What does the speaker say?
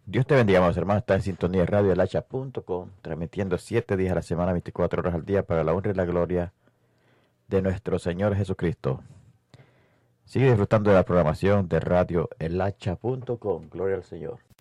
Dios te bendiga, amados hermanos. Está en sintonía de radioelhacha.com, transmitiendo 7 días a la semana, 24 horas al día, para la honra y la gloria de nuestro Señor Jesucristo. Sigue disfrutando de la programación de radioelhacha.com. Gloria al Señor.